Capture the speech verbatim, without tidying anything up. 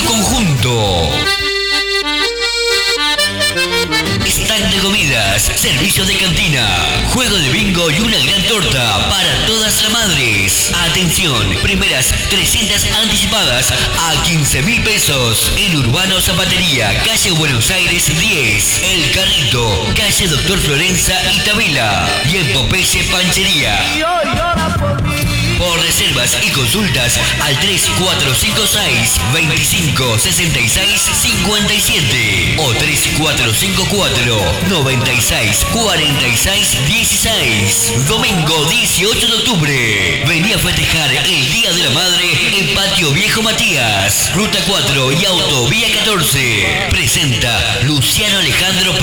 su conjunto. Stand de comidas, servicios de cantina, juego de bingo y una gran torta para todas las madres. Atención, primeras trescientas anticipadas a quince mil pesos en Urbano Zapatería, calle Buenos Aires diez, El Carrito, calle Doctor Florenza y Tabela, y en Popeye Panchería. Por reservas y consultas al tres cuatro cinco seis, veinticinco sesenta y seis cincuenta y siete o tres cuatro cinco cuatro, noventa y seis cuarenta y seis dieciséis. Domingo dieciocho de octubre. Vení a festejar el Día de la Madre en Patio Viejo Matías, Ruta cuatro y Autovía catorce. Presenta Luciano Alejandro